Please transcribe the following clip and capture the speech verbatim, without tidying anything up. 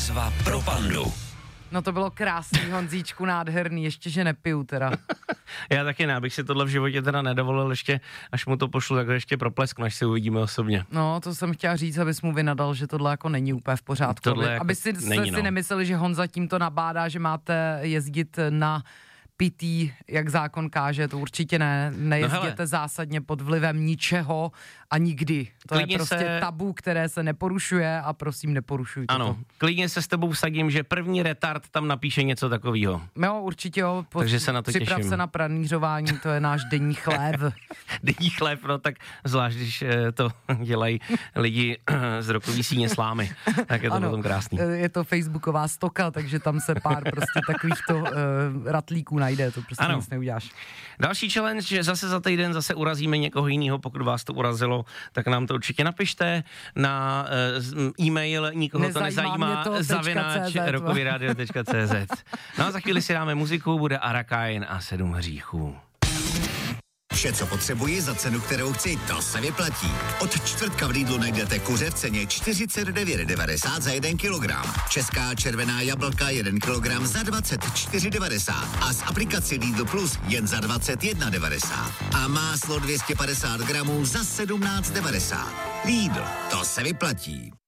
Výzva pro pandu. No to bylo krásný, Honzíčku, nádherný, ještě že nepiju teda. Já taky ne, abych si tohle v životě teda nedovolil ještě, až mu to pošlu, tak ještě proplesknu, až si uvidíme osobně. No, to jsem chtěla říct, abys mu vynadal, že tohle jako není úplně v pořádku. Tohle aby, jako aby si, není, si no. nemysleli, že Honza tímto nabádá, že máte jezdit na pití, jak zákon káže, to určitě ne, nejezděte no zásadně pod vlivem ničeho a nikdy. To klidně je prostě se... tabu, které se neporušuje a prosím, neporušujte ano, to. Ano, klidně se s tebou vsadím, že první retard tam napíše něco takového. Jo, určitě jo. Po, Takže se na to připrav těším. se na pranířování, to je náš denní chléb. Denní chléb, no tak zvlášť, když to dělají lidi z rokový síně slámy, tak je to ano, potom krásný. Je to facebooková stoka, takže tam se pár prostě takovýchto uh, ratlíků najde, to prostě ano. Nic neuděláš. Další challenge, že zase za týden zase urazíme někoho jiného, pokud vás to urazilo, tak nám to určitě napište na uh, e-mail, nikoho nezajímá to nezajímá, to, zavináč rokovyradio tečka cé zet. No a za chvíli si dáme muziku, bude Arakain a sedm hříchů. Vše, co potřebuji za cenu, kterou chci, to se vyplatí. Od čtvrtka v Lidlu najdete kuře v ceně čtyřicet devět devadesát za jeden kilogram. Česká červená jablka jeden kilogram za dvacet čtyři devadesát a z aplikaci Lidl Plus jen za dvacet jedna devadesát. A máslo dvě stě padesát gramů za sedmnáct devadesát. Lidl, to se vyplatí.